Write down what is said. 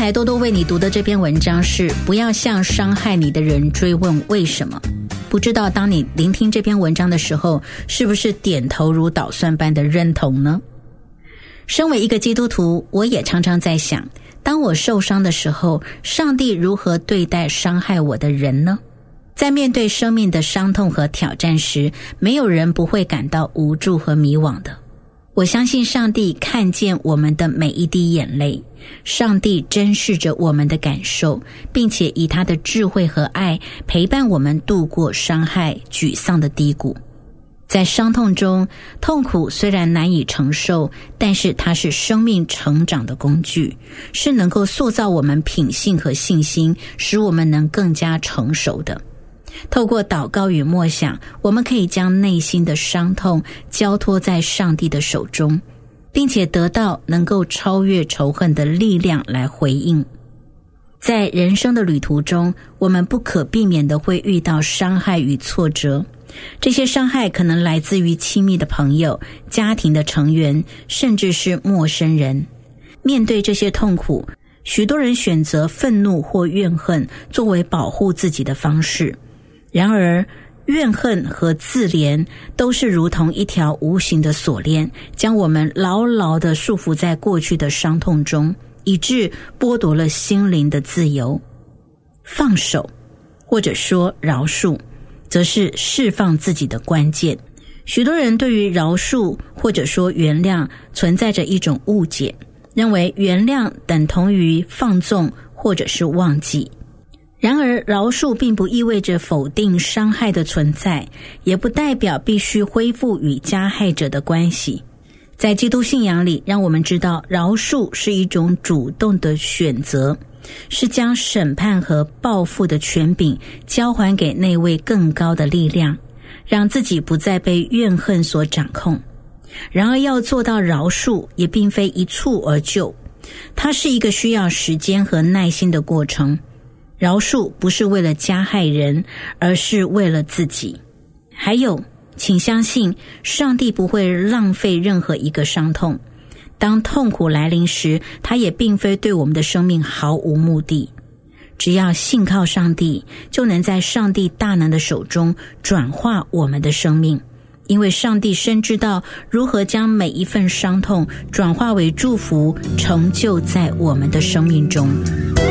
才多多为你读的这篇文章是不要向伤害你的人追问为什么。不知道当你聆听这篇文章的时候，是不是点头如捣蒜般的认同呢？身为一个基督徒，我也常常在想，当我受伤的时候，上帝如何对待伤害我的人呢？在面对生命的伤痛和挑战时，没有人不会感到无助和迷惘的。我相信上帝看见我们的每一滴眼泪，上帝珍视着我们的感受，并且以他的智慧和爱陪伴我们度过伤害、沮丧的低谷。在伤痛中，痛苦虽然难以承受，但是它是生命成长的工具，是能够塑造我们品性和信心，使我们能更加成熟的。透过祷告与默想，我们可以将内心的伤痛交托在上帝的手中，并且得到能够超越仇恨的力量来回应。在人生的旅途中，我们不可避免地会遇到伤害与挫折，这些伤害可能来自于亲密的朋友、家庭的成员，甚至是陌生人。面对这些痛苦，许多人选择愤怒或怨恨作为保护自己的方式。然而，怨恨和自怜都是如同一条无形的锁链，将我们牢牢地束缚在过去的伤痛中，以致剥夺了心灵的自由。放手，或者说饶恕，则是释放自己的关键。许多人对于饶恕或者说原谅存在着一种误解，认为原谅等同于放纵或者是忘记。然而，饶恕并不意味着否定伤害的存在，也不代表必须恢复与加害者的关系。在基督信仰里，让我们知道饶恕是一种主动的选择，是将审判和报复的权柄交还给那位更高的力量，让自己不再被怨恨所掌控。然而，要做到饶恕也并非一蹴而就，它是一个需要时间和耐心的过程。饶恕不是为了加害人，而是为了自己。还有，请相信，上帝不会浪费任何一个伤痛。当痛苦来临时，他也并非对我们的生命毫无目的。只要信靠上帝，就能在上帝大能的手中转化我们的生命。因为上帝深知道如何将每一份伤痛转化为祝福，成就在我们的生命中。